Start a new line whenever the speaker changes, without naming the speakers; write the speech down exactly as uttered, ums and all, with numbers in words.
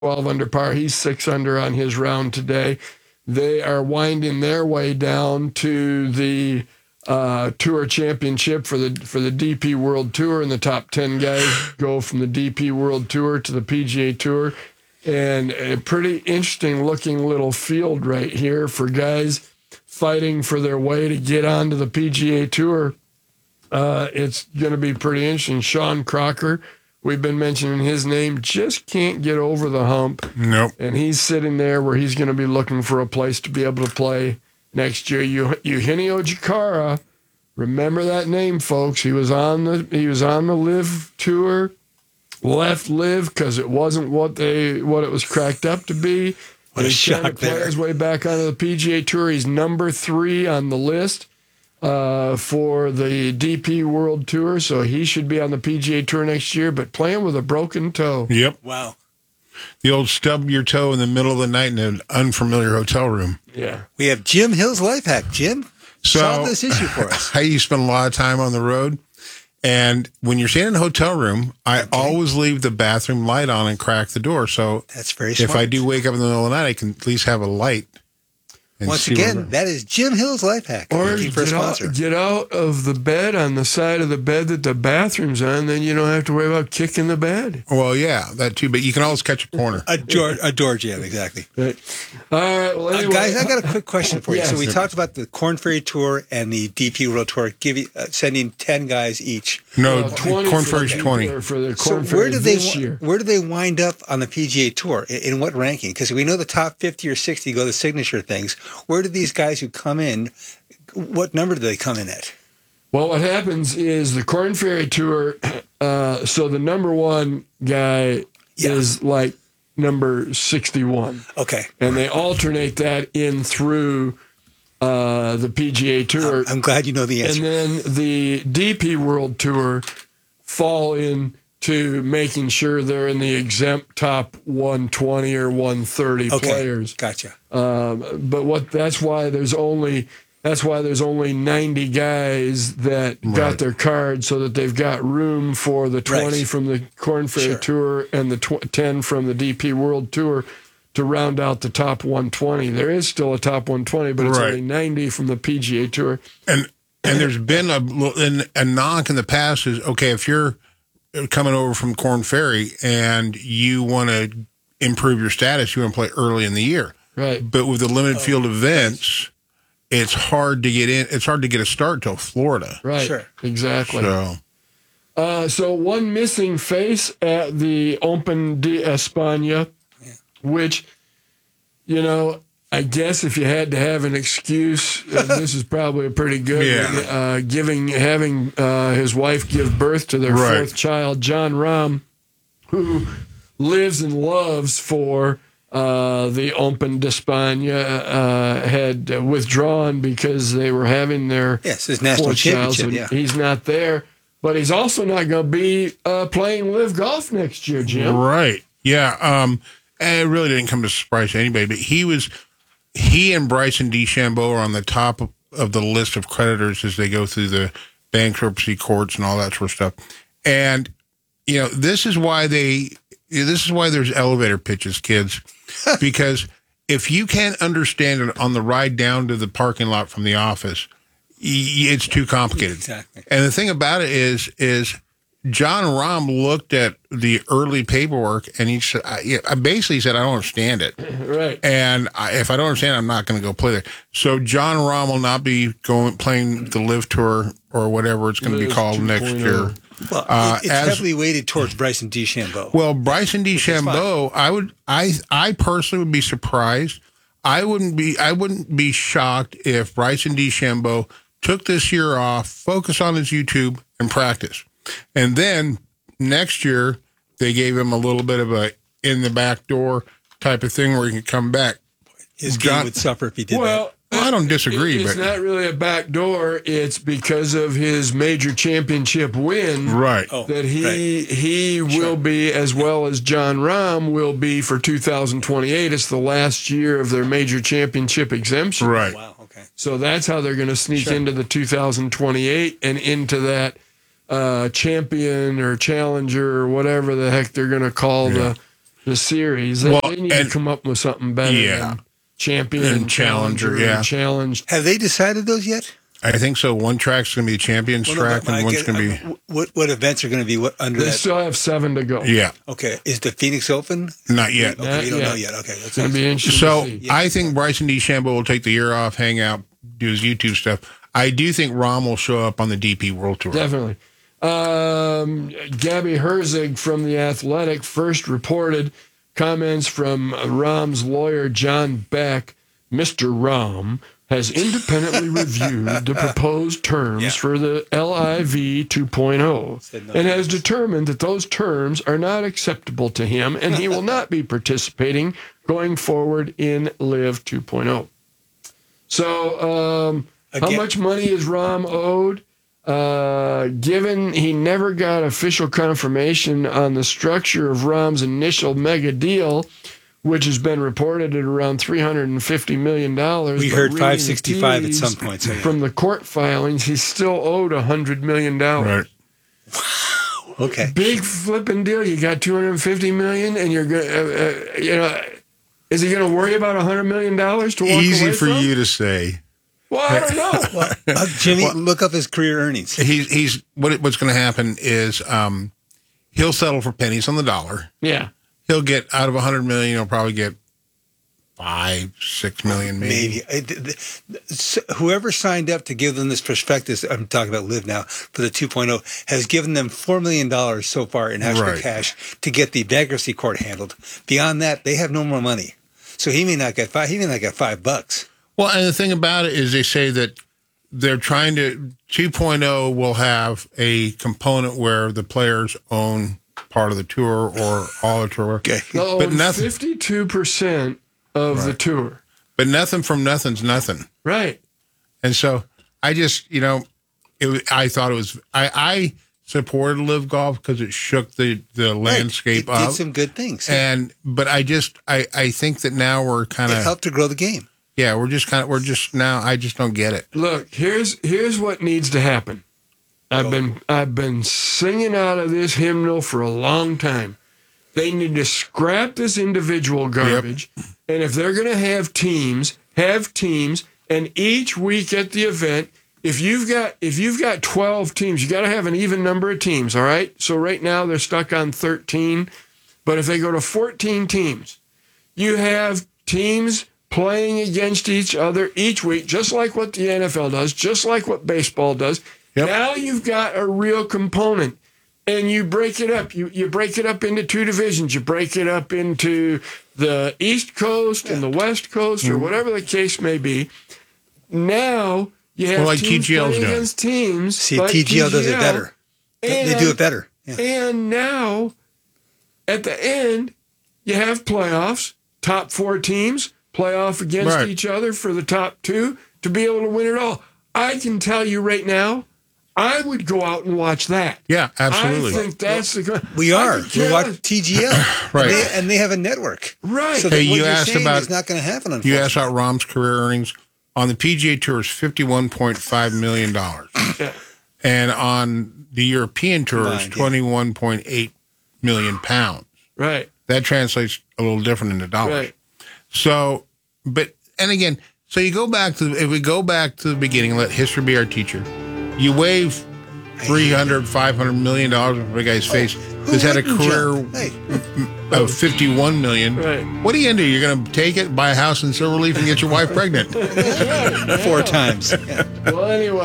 twelve under par. He's six under on his round today. They are winding their way down to the uh, Tour Championship for the for the D P World Tour, and the top ten guys go from the D P World Tour to the P G A Tour. And a pretty interesting looking little field right here for guys fighting for their way to get onto the P G A Tour. Uh, it's going to be pretty interesting. Sean Crocker, we've been mentioning his name, just can't get over the hump.
Nope.
And he's sitting there where he's going to be looking for a place to be able to play next year. Eugenio Jicara, remember that name, folks. He was on the he was on the Live Tour, left Live because it wasn't what they what it was cracked up to be.
What a
he's
shock
trying to play
there.
his way back onto the P G A Tour. He's number three on the list uh, for the D P World Tour, so he should be on the P G A Tour next year, but playing with a broken toe.
Yep.
Wow.
The old stub your toe in the middle of the night in an unfamiliar hotel room.
Yeah.
We have Jim Hill's life hack. Jim,
So,
solve this issue for us.
I used to spend a lot of time on the road. And when you're staying in a hotel room, I
Okay.
always leave the bathroom light on and crack the door. So
That's very smart.
if I do wake up in the middle of the night, I can at least have a light. and
Once
see where
again,
I'm-
that is Jim Hill's life hack.
Or
Looking for a
get out,
sponsor.
get out of the bed on the side of the bed that the bathroom's on, then you don't have to worry about kicking the bed.
well, yeah, that too. But you can always catch a corner.
A door, a door jam, exactly.
Right. All right, well,
Uh,
anyway.
guys, I got a quick question for you.
Yes.
So we talked about the Corn Ferry Tour and the D P World Tour, giving uh, sending ten guys each.
No,
Uh, twenty
Corn
for the
Ferry's twenty.
for- For the
So
Corn
where
Ferry
do they
this
wi-
year.
where do they wind up on the P G A Tour? In, in what ranking? Because we know the top fifty or sixty go the signature things. Where do these guys who come in? What number do they come in at?
Well, what happens is the Corn Ferry Tour, uh, so the number one guy
Yeah.
is like number sixty-one.
Okay,
And they alternate that in through uh, the P G A Tour.
I'm glad you know the answer.
And then the D P World Tour fall into making sure they're in the exempt top one twenty or one thirty
Okay,
players.
gotcha.
Um, but what that's why there's only that's why there's only ninety guys that got
Right.
their card, so that they've got room for the twenty
Right.
from the Corn Ferry
Sure.
Tour and the tw- ten from the D P World Tour to round out the top one twenty. There is still a top one twenty, but it's
Right.
only ninety from the P G A Tour.
And and there's been a and a knock in the past is okay if you're coming over from Corn Ferry and you want to improve your status, you want to play early in the year.
Right.
But with the limited field events, it's hard to get in. It's hard to get a start till Florida.
Right.
Sure.
Exactly.
So
Uh, so one missing face at the Open de España, which, you know, I guess if you had to have an excuse, uh, this is probably a pretty good
Yeah.
one. Uh, giving, having uh, his wife give birth to their
Right.
fourth child, John Rahm, who lives and loves for uh, the Open d'Espagne, uh, had withdrawn because they were having their
Yes, his national
fourth child, so
championship. Yeah.
he's not there. But he's also not going to be uh, playing Live Golf next year, Jim.
right, yeah. Um, and it really didn't come as a surprise to anybody, but he was. He and Bryson DeChambeau are on the top of, of the list of creditors as they go through the bankruptcy courts and all that sort of stuff. And you know, this is why they. This is why there's elevator pitches, kids, because if you can't understand it on the ride down to the parking lot from the office, y- it's too complicated.
Exactly.
And the thing about it is, is John Rahm looked at the early paperwork and he said, I, I basically said, I don't understand it.
Right.
And I, if I don't understand, I'm not going to go play there. So John Rahm will not be going playing the Live Tour or whatever it's going to be
Live
called
two
next
point oh.
year.
Well,
Uh,
it- it's
as-
heavily weighted towards Bryson DeChambeau.
Well, Bryson
is
DeChambeau, I would, I, I personally would be surprised. I wouldn't be, I wouldn't be shocked if Bryson DeChambeau took this year off, focus on his YouTube and practice, and then next year they gave him a little bit of a in the back door type of thing where he could come back.
His
John-
game would suffer if he did
Well,
Well, I don't disagree,
it's
but
not really a back door. It's because of his major championship win.
right,
that. Oh,
That he
right.
he will be, as well as John Rahm will be for two thousand twenty-eight. It's the last year of their major championship exemption.
right.
Wow. Okay.
So that's how they're going to sneak
Sure.
into the two thousand twenty-eight and into that uh, champion or challenger or whatever the heck they're going to call
Yeah.
the the series. They,
Well,
they need
and-
to come up with something better
Yeah.
than champion
And
and challenger,
challenger, yeah.
and challenge.
Have they decided those yet?
I think so. One track's going to be the champions
Well, no,
track,
but I
and one's
get-
going to be
uh, what what events are going to be what under
They
that?
still have seven to go.
yeah,
Okay, is the Phoenix Open?
not yet.
Okay,
Not
you don't
yet.
know yet. Okay, that's
It's going to be interesting
So
to see.
I think Bryson DeChambeau will take the year off, hang out, do his YouTube stuff. I do think Rahm will show up on the D P World Tour.
Definitely. Um, Gabby Herzig from The Athletic first reported comments from Rahm's lawyer, John Beck. Mister Rahm has independently reviewed the proposed terms
Yeah.
for the L I V two point oh
Said no
and has
thanks.
determined that those terms are not acceptable to him and he will not be participating going forward in Live two point oh. So, um, how
Again-
much money is Rahm owed? Uh, given he never got official confirmation on the structure of Rahm's initial mega deal, which has been reported at around three hundred fifty million dollars.
We
but
heard
reading the
five sixty-five at
teas
some point. So yeah.
From the court filings, he's still owed one hundred million dollars.
Right.
Okay.
Big flipping deal. You got two hundred fifty million dollars and you're going to, uh, uh, you know, is he going to worry about one hundred million dollars to walk
Easy
away
for
from?
you to say.
Well, I don't know.
Well, uh, Jimmy, look up his career earnings.
He's he's what what's going to happen is um, he'll settle for pennies on the dollar.
Yeah.
He'll get out of a hundred million. He'll probably get five, six million, maybe.
Maybe Uh, th- th- s- whoever signed up to give them this prospectus, I'm talking about Live Now for the two point oh, has given them four million dollars so far in extra
Right.
cash to get the bankruptcy court handled. Beyond that, they have no more money. So he may not get five. He may not get five bucks.
Well, and the thing about it is they say that they're trying to two point oh will have a component where the players own part of the tour or all the tour.
Okay.
They'll
But
own
nothing-
fifty-two percent of the tour.
But nothing from nothing's nothing.
Right.
And so I just, you know, it, was- I thought it was, I, I supported Live Golf because it shook the, the landscape
Right. It
up.
did some good things.
And, but I just, I, I think that now we're kind
It
of,
helped to grow the game.
yeah, we're just kind of, we're just now, I just don't get it.
Look, here's here's what needs to happen. I've been I've been singing out of this hymnal for a long time. They need to scrap this individual garbage, and if they're going to have teams, have teams, and each week at the event, if you've got if you've got twelve teams, you got to have an even number of teams. All right. So right now they're stuck on thirteen, but if they go to fourteen teams, you have teams playing against each other each week, just like what the N F L does, just like what baseball does.
Yep.
Now you've got a real component, and you break it up. You you break it up into two divisions. You break it up into the East Coast and the West Coast, or whatever the case may be. Now you have
Well, like
teams
T G L's
playing
doing.
against teams.
See,
like
T G L does it better. They- they do it better. Yeah.
And now, at the end, you have playoffs, top four teams play off against
Right.
each other for the top two to be able to win it all. I can tell you right now, I would go out and watch that.
Yeah, absolutely.
I think that's the.
We
I
are.
could
We
care
watch
less.
T G L.
Right.
And they, and they have a network.
Right.
So
Hey,
that what
you
you're
asked
saying
about-
is not going to happen,
You
unfortunately.
asked about Rahm's career earnings on the P G A Tour is fifty-one point five million dollars.
Yeah.
And on the European Tour is
Combined, yeah.
twenty-one point eight million pounds.
Right.
That translates a little different into dollars.
Right.
So, but, and again, so you go back to, if we go back to the beginning, let history be our teacher, you wave three hundred, five hundred million dollars in the guy's face
Who
who's had a
wouldn't
career
jump? Hey,
of fifty-one million.
Right.
What are you going to do? You're going to take it, buy a house in Silverleaf and get your wife pregnant.
four times. Yeah.
Well, anyway.